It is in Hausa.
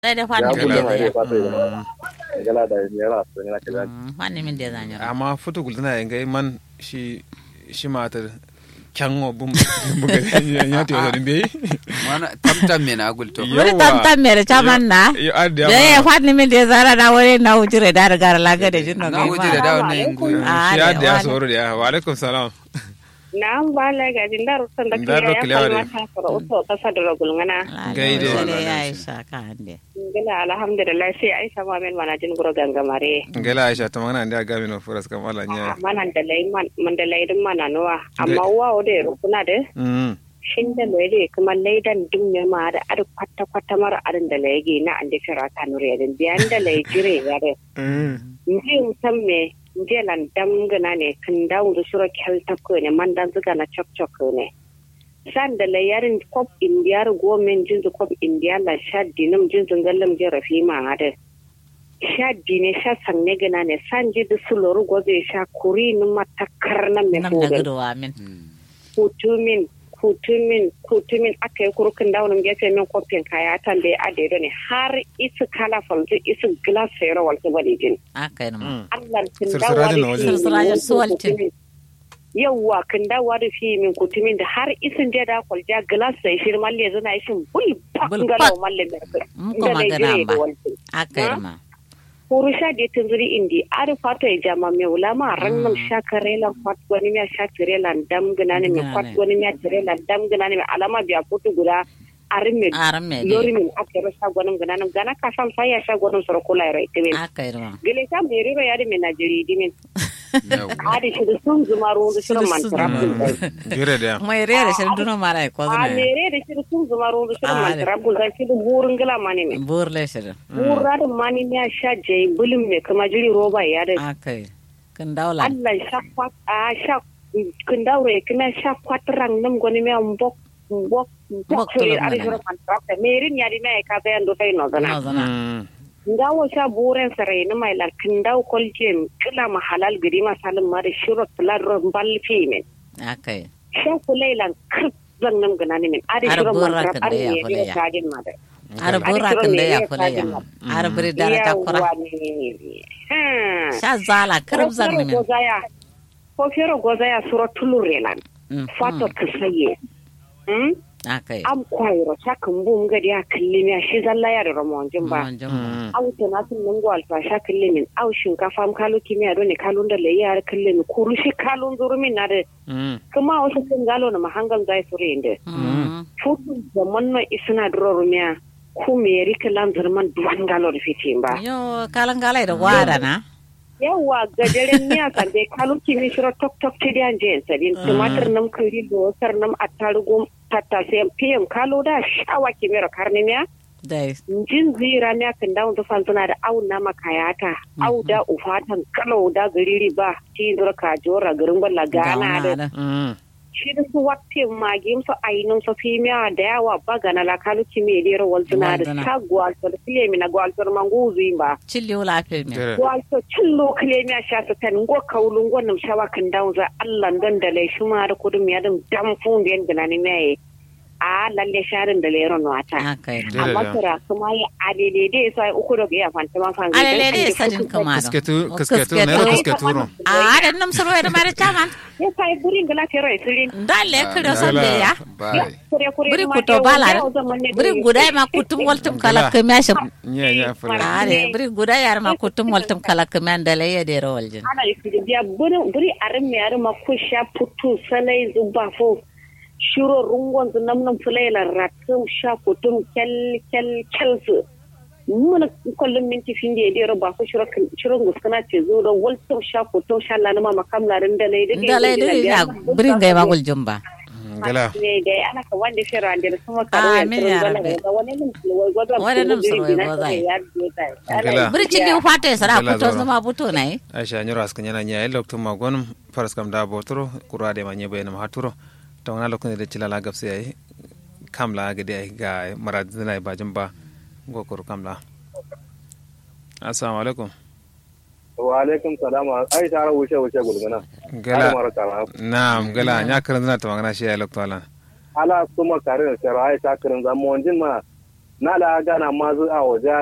Sai da ya fanni min bulle da mai ya. dai fata gala da ne ra so ne kala Fanni min da zanya. amma futu gultana yanga man shi matar kyango bum buga ya te wani bai Mana tamtam me na gulto. Wuri tamtam mere chaman na. yo adda Da fanni min da zara na wuri na wujire da riga laga da jinno Na wuce da dawo na yin gudu. shi adda ya soro da wa alaikum salam Na'am bala ga jin daru san da Daru ya kilewa kalma ne. ta fara uto kasa da ragulngana. Gaide. Sai ya isa ka hande. Gila alhamdulillah sai Aisha ma men mana jin guro gangamare. gala aisha ta magana da ga mino furas kam Allah nya Manan da lai man da lai din mana nuwa amma wa o da rukuna da shin da lai da kuma laidan dum ne ma da ar kwata kwata mara arin da lai ge na ande fira kanure da biyan da lai jire ga da. Ndi mutam me ndi lan dam gana ne kan dawo da shuro kelta ko ne man dan zuga na chok chok ne. San da layarin kop indiyar gomen jinsu kop indiya la sha dinam jinsu gallam je rafi ma hada sha dine sha sanne gana ne san ji da suloru gobe sha kuri ni matakar na me Nam da fogal gudu wa min. kutumin aka yi kurukin daunin gefe min kofin kaya tan da ya ade ne har isu kala falzu isu glass sayarwa walsu bari jin Aka yi ma. Allah kin Sirsira din na waje. Sirsira ya suwaltin. yawwa kin dawa da fi min kutumin da har isin je da kwalja glass sai shir malle zana ishin bul pak Bul ngala pak. malle merke Mun ko magana ba. Aka yi ma. Kurusha de tunzuri indi ari fato e jama me ulama rannam shakarela fat wani me shakarela dam gnani me fat wani me shakarela dam gnani me alama biya putu guda arme Arme lori de. min akere shagonum gnanam gana kasam saya shagonum soro kula rai temen Aka yi ma. gele sam de riba yadi me najeri dimin adi shi sun zumaru da shirin mantarabul jure da Mai rere shi duno mara ko a zuna. mere da shi sun zumaru da shirin mantarabul da shi burin gila mani me Burle shi. burra da mani me sha jai bulum me kama jiri roba ya da Aka yi. Kan daula. Allah sha kwat a sha kun daure kuma sha kwatran nam goni me mbok mbok mbok tulum ari nana. jiro mantarabul merin ya di me ka bayan do tay no No zana zana. ngawo sha buren sarai na mai larkin daw koljem kila mahalal gidi masalin ma da shiro tlar bal fimen Aka yi. sha kulailan kirp zan nan gana ne min adi Har shiro burra mantra kan da ari ya ne fulaya. da gadin ma da Har bura kan da ya kula ya. Har buri dara ta kura. Sha zala kirb zan ne min. ko fero gozaya suro tulurelan fato kasaye Aka yi. am kwairo shakan bum gadi ya kallimi shi zalla ya da ramon jimba Mun jin. aw tanatin nango alfasha kallimin aw shinkafa am kalu kimiya do ne kalun da layi har kallimi kuru shi kalun zurumin na da kuma wasu sun galo na mahangan zai sure inde futu zaman na isna durorumiya ku me rikalan zurman duwan galo da fitin ba Yo kalan galai da wada na. yawa gajeren miya kan dai kalun kimi shiro tok tok tidi an je sadin tumatir nam kuri do sar nam attarugo tattase piyam kalo da shawa kimira karni miya Dai. jin zira ne kan dawo da suna da au na makayata au da ufatan kalau da gariri ba ci dur ka jora garin balla gana da shi da su watte magim so ainun so fimiya da yawa ba gana la kalu kimi da rawal suna da sagwa so da file mi na gwal so manguzi ba Cilli wala fe mi. gwal so cillo kile mi sha so tan go kaulun gonum shawa kan dawo za Allah dan da lai shi ma da kudum ya dum dam fun den gana ni mai a lalle sharin da leron wata Aka yi. amma kira kuma ya alele dai sai uku da ya fanta man fan Alele dai sadin kama da. kasketu na ro kasketu ro Da nam suru da mara chaman. ya sai burin gala tero sirin Dalle kiro sande ya. Bai. Buri kuto bala. Buri gudai ma kutum waltum kala kemya nya fara Are buri gudai yar ma kutum waltum kala kemya dale ya de rowaljin. ana yi biya buri arin me arin ma kusha putu salai zuba fo shiro rungon zu namnan fulailan ratum sha kutum kel su mun kullum minti fin da yadda ba ku shiro guskana ce zo da waltum sha kutum sha lana ma makamlarin da lai Dalai dai ya buri ngai ma guljum ba. gala ne da ana ka wanda shi ran da kuma karo ya Amin ya rabbi. wani nan sulwai Wani nan sulwai gwazai. Gala. Buri cilli fata sara Gala kuto zoro. zuma buto nai. aisha nyoro askan yana nya lokto magon faras kam da botoro kurade ma nyebe na haturo to na lokon da cilala gabse ai kamla ga dai ga maradina ba jamba go kur kamla assalamu alaikum wa alaikum salam ai tara wuce gulguna gala na'am gala nya karan zina to magana shi ya lokto ala ala kuma kare da shara ai ta karin zaman jin ma na la gana mazu a waje